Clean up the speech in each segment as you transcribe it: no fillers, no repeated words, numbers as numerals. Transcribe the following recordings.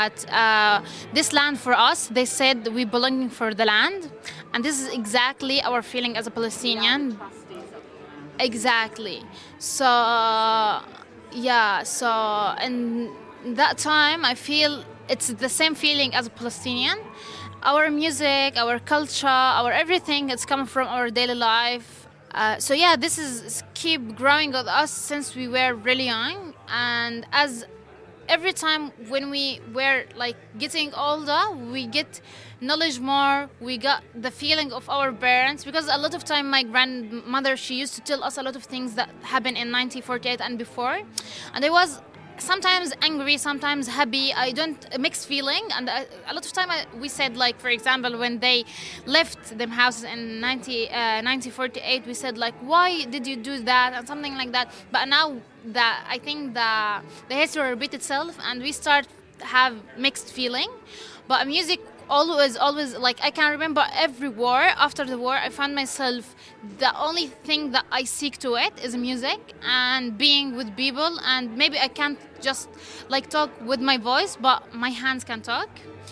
This land for us, they said we belonging for the land, and this is exactly our feeling as a Palestinian. Exactly. So in that time, I feel it's the same feeling as a Palestinian. Our music, our culture, our everything, it's coming from our daily life. This is keep growing with us since we were really young, and as every time when we were like getting older, we get knowledge more, we got the feeling of our parents, because a lot of time my grandmother, she used to tell us a lot of things that happened in 1948 and before, and I was sometimes angry, sometimes happy. I don't mixed feeling, and a lot of time we said, like, for example, when they left them houses in 1948, we said like, why did you do that, and something like that. But now that I think the history repeat itself, and we start have mixed feeling. But music always like, I can remember every war. After the war, I found myself, the only thing that I seek to it is music and being with people, and maybe I can't just like talk with my voice, but my hands can talk,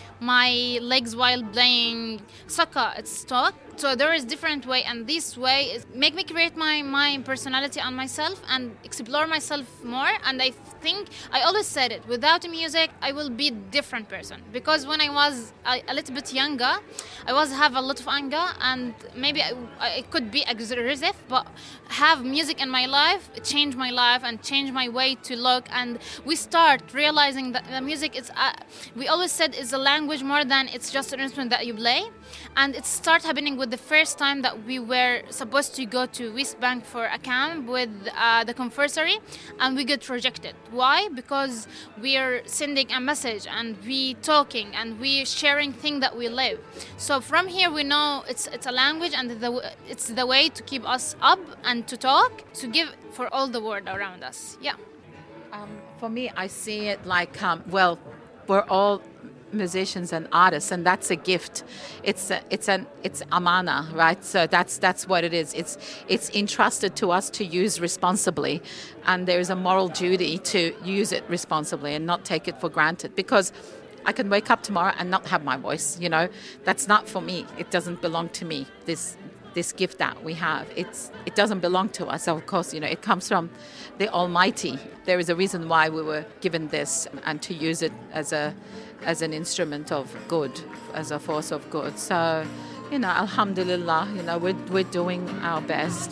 my legs while playing soccer, it's talk. So there is different way, and this way is make me create my personality on myself and explore myself more. And I think I always said it, without music I will be a different person, because when I was a little bit younger, I was have a lot of anger, and maybe I could be aggressive, but have music in my life, it changed my life and changed my way to look. And we start realizing that the music is we always said is a language more than it's just an instrument that you play. And it started happening with the first time that we were supposed to go to West Bank for a camp with the conversary, and we get rejected. Why? Because we are sending a message, and we talking, and we sharing things that we live. So from here we know it's a language, and it's the way to keep us up and to talk, to give for all the world around us. Yeah. For me, I see it like, we're all musicians and artists, and that's a gift. It's amana, right? So that's what it is. It's entrusted to us to use responsibly, and there is a moral duty to use it responsibly and not take it for granted, because I can wake up tomorrow and not have my voice, that's not for me. It doesn't belong to me. This gift that we have, it doesn't belong to us. Of course, it comes from the Almighty. There is a reason why we were given this, and to use it as an instrument of good, as a force of good. So, alhamdulillah, we're doing our best.